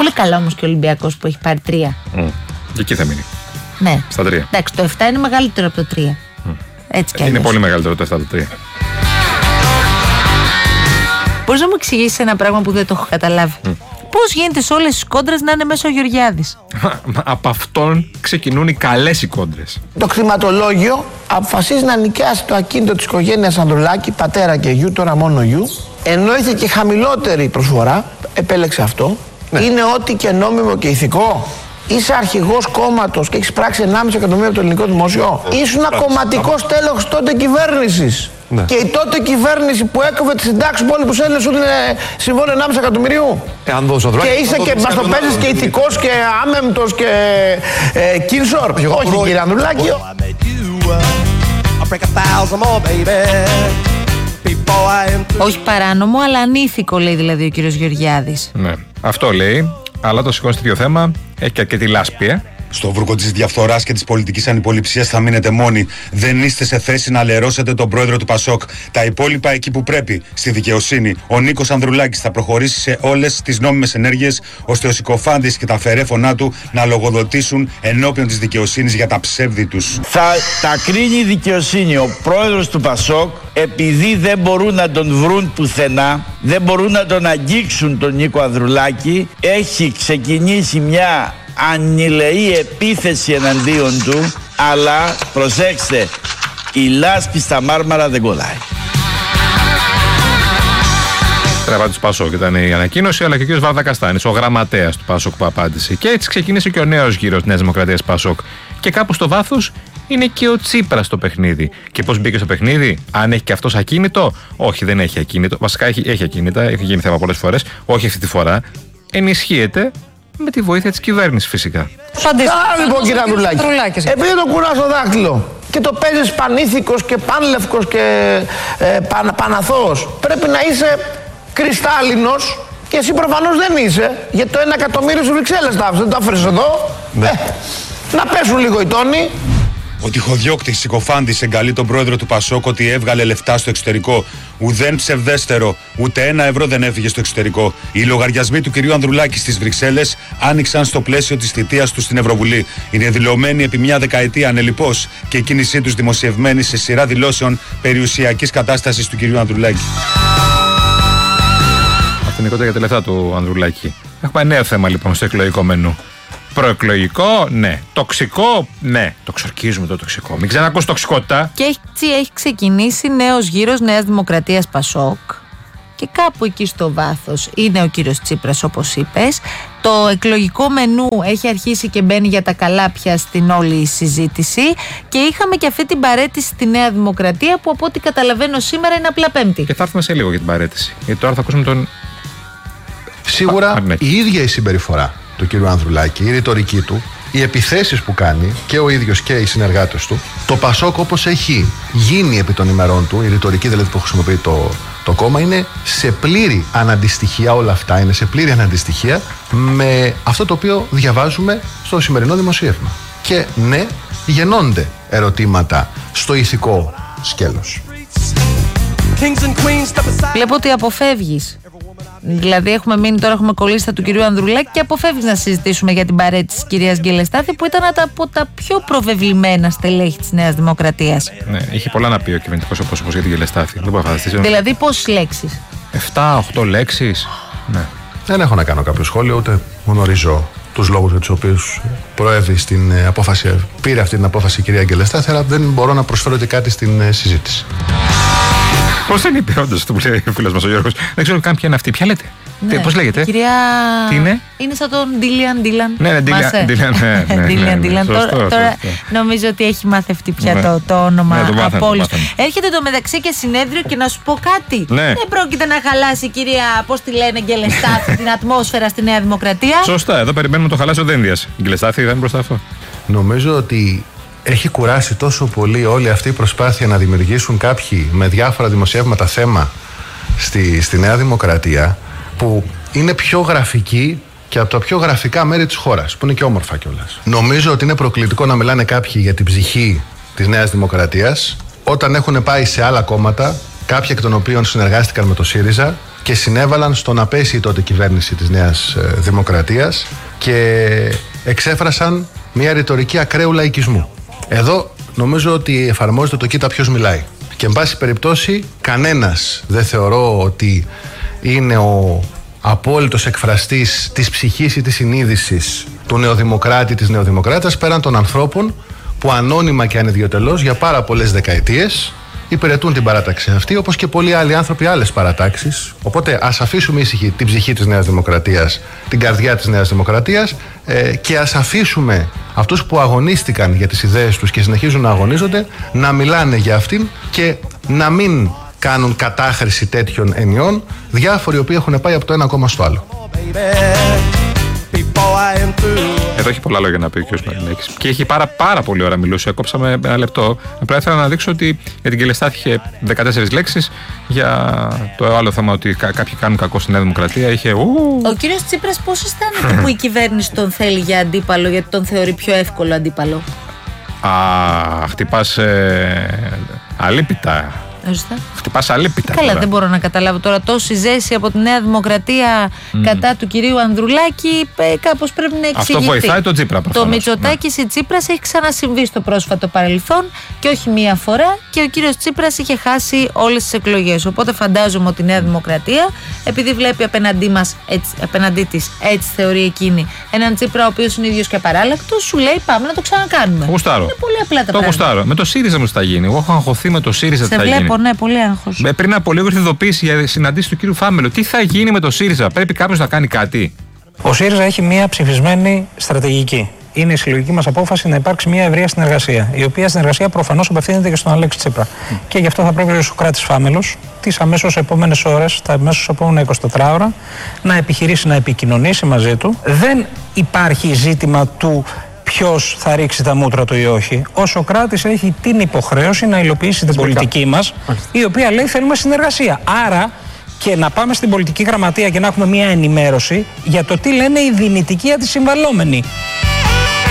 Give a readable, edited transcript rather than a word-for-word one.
Πολύ καλά όμως και ο Ολυμπιακός που έχει πάρει 3. Και εκεί θα μείνει. Ναι. Στα 3. Εντάξει, το 7 είναι μεγαλύτερο από το 3. Έτσι κι αλλιώς. Είναι πολύ μεγαλύτερο το 7 από το 3. Μπορείς να μου εξηγήσεις ένα πράγμα που δεν το έχω καταλάβει? Πώς γίνεται σε όλες τις κόντρες να είναι μέσα ο Γεωργιάδης? Από αυτόν ξεκινούν οι καλές οι κόντρες. Το κτηματολόγιο αποφασίζει να νοικιάσει το ακίνητο της οικογένειας Ανδρουλάκη, πατέρα και γιου, τώρα μόνο γιου, ενώ είχε και χαμηλότερη προσφορά, επέλεξε αυτό. Ναι. Είναι ό,τι και νόμιμο και ηθικό. Είσαι αρχηγός κόμματος και έχεις πράξει 1,5 εκατομμύριο από το ελληνικό δημόσιο. Ήσουν κομματικός τέλεχος τότε κυβέρνησης. Ναι. Και η τότε κυβέρνηση που έκοβε τη συντάξη που όλοι τους Έλληνες είναι συμβόλαιο 1,5 εκατομμυρίου. Και είσαι και μας το παίζεις και ηθικός και άμεμπτος και κίνσορ. Όχι, κύριε Ανδρουλάκη. Όχι παράνομο, αλλά ανήθικο, λέει δηλαδή ο κύριος Γεωργιάδης. Ναι, αυτό λέει. Αλλά το σηκώνει στο ίδιο θέμα. Έχει και αρκετή λάσπη, Στο βουρκο της διαφθοράς και της πολιτικής ανυποληψίας θα μείνετε μόνοι. Δεν είστε σε θέση να λερώσετε τον πρόεδρο του Πασόκ. Τα υπόλοιπα εκεί που πρέπει, στη δικαιοσύνη. Ο Νίκος Ανδρουλάκης θα προχωρήσει σε όλες τις νόμιμες ενέργειες, ώστε ο συκοφάντης και τα φερέφωνά του να λογοδοτήσουν ενώπιον της δικαιοσύνης για τα ψεύδη τους. Θα τα κρίνει η δικαιοσύνη. Ο πρόεδρος του Πασόκ, επειδή δεν μπορούν να τον βρουν πουθενά, δεν μπορούν να τον αγγίξουν τον Νίκο Ανδρουλάκη, έχει ξεκινήσει μια ανηλεή επίθεση εναντίον του, αλλά προσέξτε, η λάσπη στα μάρμαρα δεν κολλάει. Τραβά του Πασόκ ήταν η ανακοίνωση, αλλά και ο κ. Βαρδακαστάνης, ο γραμματέας του Πασόκ, που απάντησε. Και έτσι ξεκίνησε και ο νέος γύρος Νέας Δημοκρατίας Πασόκ. Και κάπου στο βάθος είναι και ο Τσίπρας στο παιχνίδι. Και πώς μπήκε στο παιχνίδι, αν έχει και αυτός ακίνητο? Όχι, δεν έχει ακίνητο. Βασικά έχει ακίνητα, έχει γίνει θέμα πολλές φορές. Όχι αυτή τη φορά. Ενισχύεται με τη βοήθεια της κυβέρνησης φυσικά. Άρα λοιπόν, κύριε Ανδρουλάκη, επειδή το κουράς στο δάχτυλο και το παίζεις πανήθικος και πανλευκός και παναθώος, πρέπει να είσαι κρυστάλλινος και εσύ προφανώς δεν είσαι, γιατί το 1 εκατομμύριο στις Βρυξέλλες τα άφησες, δεν το άφησες εδώ. Ναι. Να πέσουν λίγο οι τόνοι. Ο τυχοδιώκτης συκοφάντης εγκαλεί τον πρόεδρο του Πασόκ ότι έβγαλε λεφτά στο εξωτερικό. Ουδέν ψευδέστερο, ούτε 1 ευρώ δεν έφυγε στο εξωτερικό. Οι λογαριασμοί του κυρίου Ανδρουλάκη στις Βρυξέλλες άνοιξαν στο πλαίσιο της θητείας του στην Ευρωβουλή. Είναι δηλωμένοι επί μια δεκαετία ανελιπώς και η κίνησή τους δημοσιευμένη σε σειρά δηλώσεων περιουσιακής κατάστασης του κυρίου Ανδρουλάκη. Αυτονικότητα για τα λεφτά του Ανδρουλάκη. Έχουμε νέο θέμα λοιπόν στο εκλογικό μενού. Προεκλογικό, ναι. Τοξικό, ναι. Το ξορκίζουμε το τοξικό. Μην ξανακούς τοξικότητα. Και έτσι έχει ξεκινήσει νέος γύρος Νέας Δημοκρατίας Πασόκ. Και κάπου εκεί στο βάθος είναι ο κύριος Τσίπρας, όπως είπες. Το εκλογικό μενού έχει αρχίσει και μπαίνει για τα καλά πια στην όλη συζήτηση. Και είχαμε και αυτή την παρέτηση στη Νέα Δημοκρατία, που από ό,τι καταλαβαίνω σήμερα είναι απλά Πέμπτη. Και θα έρθουμε σε λίγο για την παρέτηση. Γιατί τώρα θα ακούσουμε τον. Σίγουρα η ίδια η συμπεριφορά του κύριου Ανδρουλάκη, η ρητορική του, οι επιθέσεις που κάνει και ο ίδιος και οι συνεργάτες του, το Πασόκ όπως έχει γίνει επί των ημερών του, η ρητορική δηλαδή που χρησιμοποιεί το κόμμα, είναι σε πλήρη αναντιστοιχεία, όλα αυτά είναι σε πλήρη αναντιστοιχεία με αυτό το οποίο διαβάζουμε στο σημερινό δημοσίευμα. Και ναι, γεννώνται ερωτήματα στο ηθικό σκέλος. Βλέπω ότι αποφεύγεις. Δηλαδή έχουμε κολλήσει του κυρίου Ανδρουλάκη και αποφεύγεις να συζητήσουμε για την παρέτηση της κυρίας Γκελεστάθη, που ήταν από τα πιο προβεβλημένα στελέχη της Νέας Δημοκρατίας. Ναι, είχε πολλά να πει ο κυβερνητικός εκπρόσωπος για την Γκελεστάθη. Δεν μπορώ να φανταστείς. Δηλαδή πόσες λέξεις? 7-8 λέξεις. Ναι. Δεν έχω να κάνω κάποιο σχόλιο, ούτε γνωρίζω τους λόγους για τους οποίους προέβη στην απόφαση, πήρε αυτή την απόφαση η κυρία Γκελεστάθη, αλλά δεν μπορώ να προσφέρω και κάτι στην συζήτηση. Πώς δεν είπε όντως αυτό που λέει ο φίλος μας ο Γιώργος? Δεν ξέρω καν ποια είναι αυτή. Ποια λέτε? Ναι. Πώς λέγεται? Κυρία... Τι είναι? Είναι σαν τον Ντίλιαν. Ναι, Ντίλιαν. Τώρα νομίζω ότι έχει μάθευτεί πια το όνομα από όλους. Έρχεται το μεταξύ και συνέδριο και να σου πω κάτι. Δεν πρόκειται να χαλάσει η κυρία, πώς τη λένε, Γκελεστάθη, την ατμόσφαιρα στη Νέα Δημοκρατία. Σωστά, εδώ περιμένουμε το χαλάσιο Δένδιας. Η Γκελεστάθη ήταν μπροστά αυτό. Νομίζω ότι έχει κουράσει τόσο πολύ όλη αυτή η προσπάθεια να δημιουργήσουν κάποιοι με διάφορα δημοσιεύματα θέμα στη Νέα Δημοκρατία, που είναι πιο γραφική και από τα πιο γραφικά μέρη της χώρας, που είναι και όμορφα κιόλας. Νομίζω ότι είναι προκλητικό να μιλάνε κάποιοι για την ψυχή της Νέας Δημοκρατίας όταν έχουν πάει σε άλλα κόμματα, κάποιοι εκ των οποίων συνεργάστηκαν με το ΣΥΡΙΖΑ, και συνέβαλαν στο να πέσει η τότε κυβέρνηση της Νέας Δημοκρατίας και εξέφρασαν μια ρητορική ακραίου λαϊκισμού. Εδώ νομίζω ότι εφαρμόζεται το κοίτα ποιος μιλάει. Και εν πάση περιπτώσει κανένας δεν θεωρώ ότι είναι ο απόλυτος εκφραστής της ψυχής ή της συνείδησης του νεοδημοκράτη, της νεοδημοκράτας, πέραν των ανθρώπων που ανώνυμα και ανιδιοτελώς για πάρα πολλές δεκαετίες υπηρετούν την παράταξη αυτή, όπως και πολλοί άλλοι άνθρωποι άλλες παρατάξεις. Οπότε ας αφήσουμε ήσυχη την ψυχή της Νέας Δημοκρατίας, την καρδιά της Νέας Δημοκρατίας και ας αφήσουμε αυτούς που αγωνίστηκαν για τις ιδέες τους και συνεχίζουν να αγωνίζονται να μιλάνε για αυτήν και να μην κάνουν κατάχρηση τέτοιων ενιών διάφοροι οι οποίοι έχουν πάει από το ένα κόμμα στο άλλο. Εδώ έχει πολλά λόγια να πει ο κ. Μαρινάκης. Και έχει πάρα πολύ ώρα μιλούσε. Κόψαμε ένα λεπτό. Απλά ήθελα να δείξω ότι για την Κελεστάθη είχε 14 λέξεις. Για το άλλο θέμα ότι κάποιοι κάνουν κακό στη Νέα Δημοκρατία είχε. Ο κ. Τσίπρας πώς αισθάνεται που η κυβέρνηση τον θέλει για αντίπαλο, γιατί τον θεωρεί πιο εύκολο αντίπαλο? Χτυπάς αλίπητα. Χτυπάς αλίπητα. Καλά, δεν μπορώ να καταλάβω τώρα τόση ζέση από τη Νέα Δημοκρατία κατά του κυρίου Ανδρουλάκη. Κάπως πρέπει να εξηγηθεί. Αυτό βοηθάει τον Τσίπρα προφανώς. Το Μητσοτάκης ή Τσίπρας έχει ξανασυμβεί στο πρόσφατο παρελθόν και όχι μία φορά, και ο κύριος Τσίπρας είχε χάσει όλες τις εκλογές. Οπότε φαντάζομαι ότι η Νέα Δημοκρατία, επειδή βλέπει απέναντί της, έτσι θεωρεί εκείνη, έναν Τσίπρα ο οποίος είναι ίδιος και απαράλλακτος, σου λέει πάμε να το ξανακάνουμε. Γουστάρω. Είναι πολύ απλά τα πράγματα. Γουστάρω. Με το ΣΥΡΙΖΑ μου θα γίνει. Εγώ έχω αγχωθεί με το ΣΥΡΙΖΑ τι θα γίνει. Ναι, πολύ άγχος. Πριν από λίγο ήρθε ειδοποίηση για συναντήσεις του κύριου Φάμελο. Τι θα γίνει με το ΣΥΡΙΖΑ, πρέπει κάποιος να κάνει κάτι? Ο ΣΥΡΙΖΑ έχει μια ψηφισμένη στρατηγική. Είναι η συλλογική μας απόφαση να υπάρξει μια ευρεία συνεργασία. Η οποία συνεργασία προφανώς απευθύνεται και στον Αλέξη Τσίπρα. Και γι' αυτό θα πρέπει ο Σωκράτης Φάμελος τις αμέσως επόμενες ώρες, τα αμέσως επόμενα 24 ώρα, να επιχειρήσει να επικοινωνήσει μαζί του. Δεν υπάρχει ζήτημα του ποιος θα ρίξει τα μούτρα του ή όχι. Ο Σωκράτης έχει την υποχρέωση να υλοποιήσει την πολιτική μας, η οποία λέει θέλουμε συνεργασία. Άρα και να πάμε στην πολιτική γραμματεία και να έχουμε μια ενημέρωση για το τι λένε οι δυνητικοί αντισυμβαλόμενοι.